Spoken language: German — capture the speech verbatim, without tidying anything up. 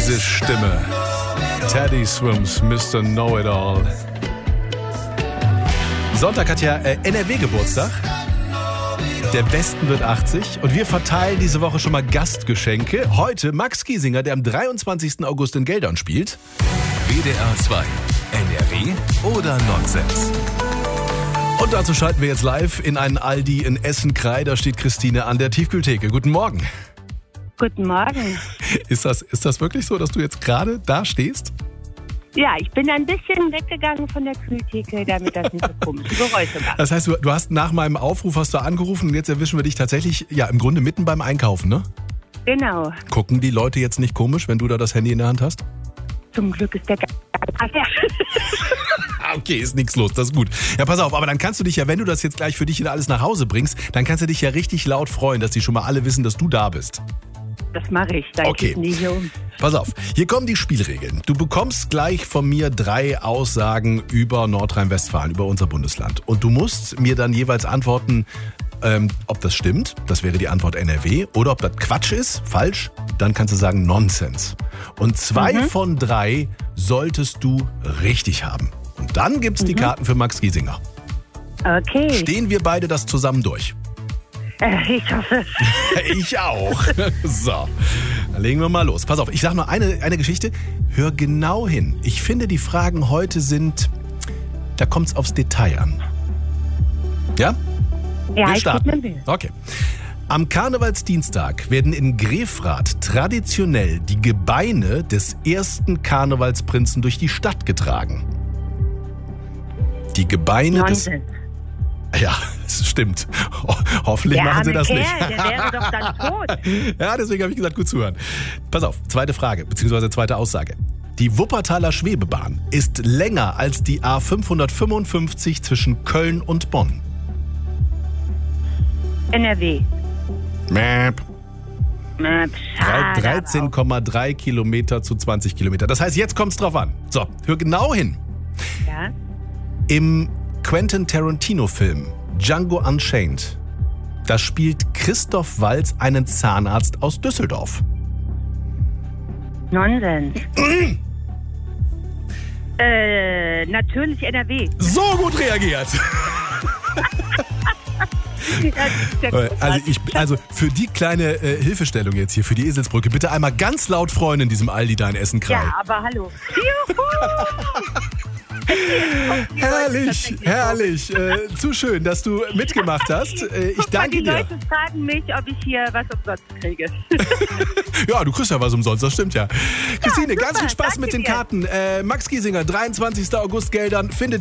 Diese Stimme. Teddy Swims, Mister Know-It-All. Sonntag hat ja äh, N R W Geburtstag. Der Westen wird achtzig und wir verteilen diese Woche schon mal Gastgeschenke. Heute Max Giesinger, der am dreiundzwanzigsten August in Geldern spielt. W D R zwei, N R W oder Nonsens? Und dazu schalten wir jetzt live in einen Aldi in Essen-Krei. Da steht Christine an der Tiefkühltheke. Guten Morgen. Guten Morgen. Ist das, ist das wirklich so, dass du jetzt gerade da stehst? Ja, ich bin ein bisschen weggegangen von der Kühltheke, damit das nicht so komische Geräusche macht. Das heißt, du, du hast nach meinem Aufruf hast du angerufen und jetzt erwischen wir dich tatsächlich, ja, im Grunde mitten beim Einkaufen, ne? Genau. Gucken die Leute jetzt nicht komisch, wenn du da das Handy in der Hand hast? Zum Glück ist der G- Okay, ist nichts los, das ist gut. Ja, pass auf, aber dann kannst du dich ja, wenn du das jetzt gleich für dich wieder alles nach Hause bringst, dann kannst du dich ja richtig laut freuen, dass die schon mal alle wissen, dass du da bist. Das mache ich, dann Okay. kippen die hier um. Pass auf, hier kommen die Spielregeln. Du bekommst gleich von mir drei Aussagen über Nordrhein-Westfalen, über unser Bundesland. Und du musst mir dann jeweils antworten, ähm, ob das stimmt, das wäre die Antwort N R W, oder ob das Quatsch ist, falsch, dann kannst du sagen Nonsens. Und zwei Mhm. von drei solltest du richtig haben. Und dann gibt's die Karten für Max Giesinger. Okay, Stehen wir beide das zusammen durch? äh, ich hoffe. Ich auch. So, dann legen wir mal los. Pass auf, ich sag nur eine, eine Geschichte. Hör genau hin. Ich finde, die Fragen heute sind, da kommt's aufs Detail an. Ja? Ja, Wir ich starten. guck mir will. Okay. Am Karnevalsdienstag werden in Grefrath traditionell die Gebeine des ersten Karnevalsprinzen durch die Stadt getragen. Die Gebeine Nonsens. des... Ja, das stimmt. Ho- hoffentlich Der machen sie arme das Kerl, nicht. der wäre doch dann tot. Ja, deswegen habe ich gesagt, gut zuhören. Pass auf, zweite Frage, beziehungsweise zweite Aussage. Die Wuppertaler Schwebebahn ist länger als die A fünfhundertfünfundfünfzig zwischen Köln und Bonn. N R W. Mäp. Na, schade, dreizehn Komma drei Kilometer zu zwanzig Kilometer. Das heißt, jetzt kommt's drauf an. So, hör genau hin. aber auch. Ja? Im Quentin Tarantino-Film Django Unchained, da spielt Christoph Waltz einen Zahnarzt aus Düsseldorf. Nonsens. äh, natürlich N R W. So gut reagiert. Ja, das ist ja Also, ich, also für die kleine äh, Hilfestellung jetzt hier, für die Eselsbrücke, bitte einmal ganz laut freuen in diesem Aldi da in Essen-Krei. ja, aber hallo. Juhu! Herrlich, herrlich. Äh, zu schön, dass du mitgemacht hast. Äh, ich Guck mal, danke die dir. Leute fragen mich, ob ich hier was umsonst kriege. Ja, du kriegst ja was umsonst, das stimmt ja. Christine, super, ganz viel Spaß danke mit den dir. Karten. Äh, Max Giesinger, dreiundzwanzigsten August Geldern, findet